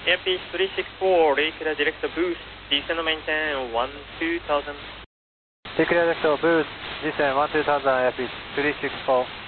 Airfield 364, Declare direct boost, descend maintain 12000. Declare direct boost, descend 12000, Airfield 364.